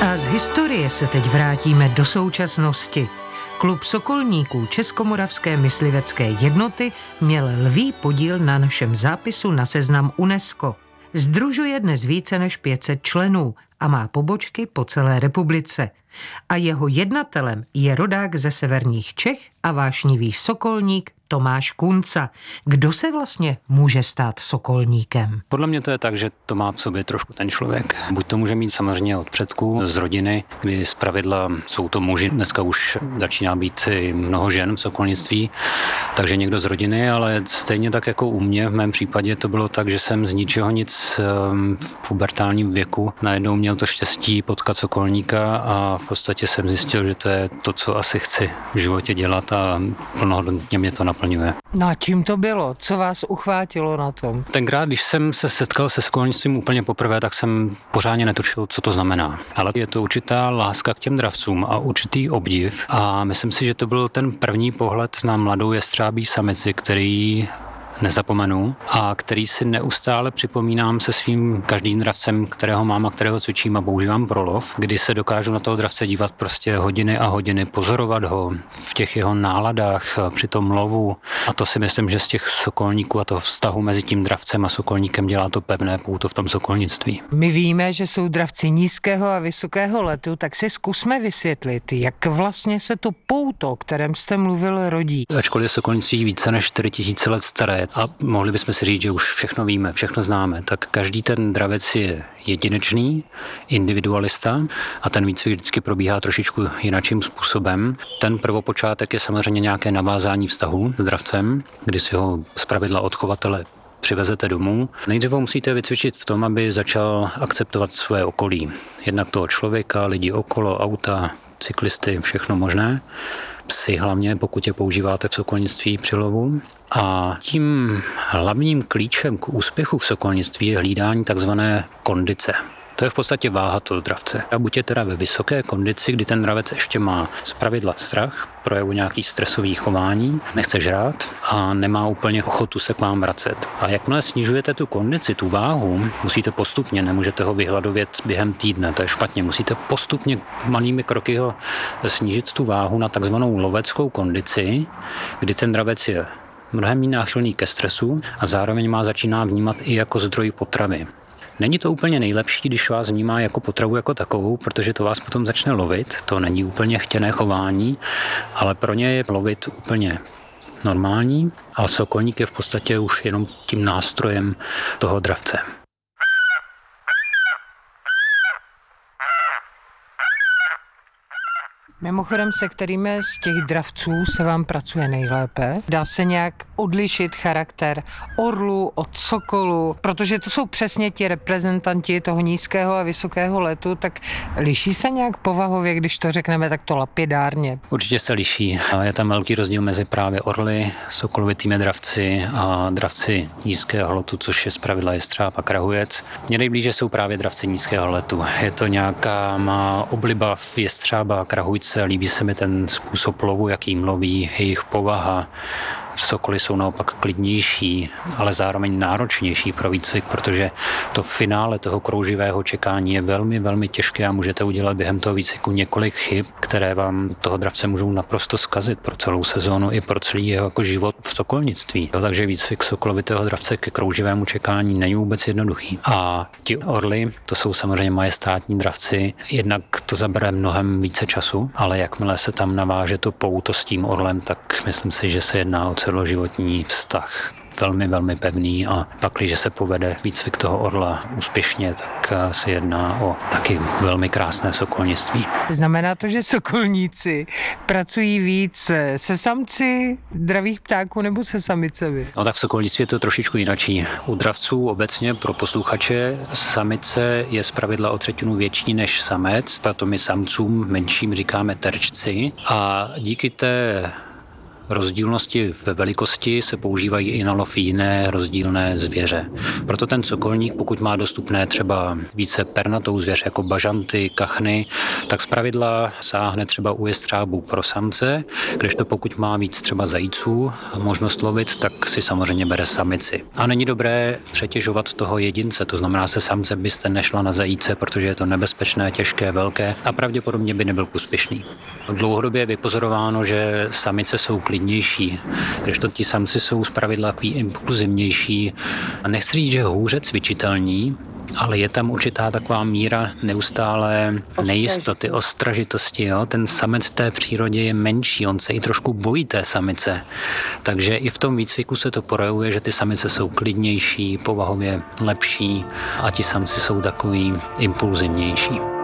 A z historie se teď vrátíme do současnosti. Klub sokolníků Českomoravské myslivecké jednoty měl lví podíl na našem zápisu na seznam UNESCO. Sdružuje dnes více než 500 členů a má pobočky po celé republice. A jeho jednatelem je rodák ze severních Čech a vášnivý sokolník Tomáš Kunca. Kdo se vlastně může stát sokolníkem? Podle mě to je tak, že to má v sobě trošku ten člověk. Buď to může mít samozřejmě od předků, z rodiny, kdy zpravidla jsou to muži. Dneska už začíná být i mnoho žen v sokolnictví, takže někdo z rodiny, ale stejně tak jako u mě, v mém případě to bylo tak, že jsem z ničeho nic v pubertálním věku najednou měl to štěstí potkat sokolníka a v podstatě jsem zjistil, že to je to, co asi chci v životě dělat a plnohodnotně mě to naplňuje. No a čím to bylo? Co vás uchvátilo na tom? Tenkrát, když jsem se setkal se sokolnictvím úplně poprvé, tak jsem pořádně netušil, co to znamená. Ale je to určitá láska k těm dravcům a určitý obdiv a myslím si, že to byl ten první pohled na mladou jestřábí samici, který nezapomenu a který si neustále připomínám se svým každým dravcem, kterého mám a kterého cvičím a používám pro lov, kdy se dokážu na toho dravce dívat prostě hodiny a hodiny, pozorovat ho v těch jeho náladách při tom lovu a to si myslím, že z těch sokolníků a toho vztahu mezi tím dravcem a sokolníkem dělá to pevné pouto v tom sokolnictví. My víme, že jsou dravci nízkého a vysokého letu, tak si zkusme vysvětlit, jak vlastně se to pouto, o kterém jste mluvil, rodí. Ačkoliv je sokolnictví více než 4000 let staré a mohli bychom si říct, že už všechno víme, všechno známe, tak každý ten dravec je jedinečný, individualista a ten výcvik vždycky probíhá trošičku jinakým způsobem. Ten prvopočátek je samozřejmě nějaké navázání vztahu s dravcem, kdy si ho zpravidla od chovatele přivezete domů. Nejdříve musíte vycvičit v tom, aby začal akceptovat své okolí. Jednak toho člověka, lidi okolo, auta, cyklisty, všechno možné. Psy hlavně, pokud je používáte v sokolnictví při lovu. A tím hlavním klíčem k úspěchu v sokolnictví je hlídání takzvané kondice. To je v podstatě váha toho dravce. A buď je teda ve vysoké kondici, kdy ten dravec ještě má zpravidla strach, projevu nějaký stresový chování, nechce žrát a nemá úplně ochotu se k vám vracet. A jakmile snižujete tu kondici, tu váhu, musíte postupně, nemůžete ho vyhladovět během týdne, to je špatně, musíte postupně malými kroky ho snížit tu váhu na takzvanou loveckou kondici, kdy ten dravec je mnohem méně náchylný ke stresu a zároveň má začíná vnímat i jako zdroj potravy. Není to úplně nejlepší, když vás vnímá jako potravu jako takovou, protože to vás potom začne lovit. To není úplně chtěné chování, ale pro ně je lovit úplně normální a sokolník je v podstatě už jenom tím nástrojem toho dravce. Mimochodem, se kterými z těch dravců se vám pracuje nejlépe? Dá se nějak odlišit charakter orlu od sokolu? Protože to jsou přesně ti reprezentanti toho nízkého a vysokého letu, tak liší se nějak povahově, když to řekneme takto lapidárně? Určitě se liší. Je tam velký rozdíl mezi právě orly, sokolovitými dravci a dravci nízkého letu, což je zpravidla jestřáb a krahujec. Mně nejblíže jsou právě dravci nízkého letu. Je to nějaká má obliba v jestřába a krahujce. Líbí se mi ten způsob lovu, jakým loví, jejich povaha. Sokoly jsou naopak klidnější, ale zároveň náročnější pro výcvik, protože to finále toho krouživého čekání je velmi, velmi těžké a můžete udělat během toho výcviku několik chyb, které vám toho dravce můžou naprosto zkazit pro celou sezónu i pro celý jeho jako život v sokolnictví. Takže výcvik sokolovitého dravce ke krouživému čekání není vůbec jednoduchý. A ti orly, to jsou samozřejmě majestátní dravci, jednak to zabere mnohem více času, ale jakmile se tam naváže to pouto s tím orlem, tak myslím si, že se jedná o celoživotní vztah. Velmi, velmi pevný a pak, když se povede výcvik toho orla úspěšně, tak se jedná o taky velmi krásné sokolnictví. Znamená to, že sokolníci pracují víc se samci dravých ptáků nebo se samicemi? No tak v sokolnictví je to trošičku jinačí. U dravců obecně pro posluchače samice je zpravidla o 1/3 větší než samec, proto my samcům menším říkáme terčci a díky té rozdílnosti ve velikosti se používají i na lov jiné rozdílné zvěře. Proto ten sokolník, pokud má dostupné třeba více pernatou zvěř jako bažanty, kachny, tak zpravidla sáhne třeba u jestřábů pro samce, kdežto pokud má víc třeba zajíců a možnost lovit, tak si samozřejmě bere samici. A není dobré přetěžovat toho jedince, to znamená, se samcem byste nešla na zajíce, protože je to nebezpečné, těžké, velké a pravděpodobně by nebyl úspěšný. Dlouhodobě je vypozorováno, že samice jsou klidnější, kdežto ti samci jsou zpravidla takový impulzivnější. A nechci říct, že hůře cvičitelní, ale je tam určitá taková míra neustálé nejistoty, ostražitosti. Jo? Ten samec v té přírodě je menší, on se i trošku bojí té samice. Takže i v tom výcviku se to projevuje, že ty samice jsou klidnější, povahově lepší a ti samci jsou takový impulzivnější.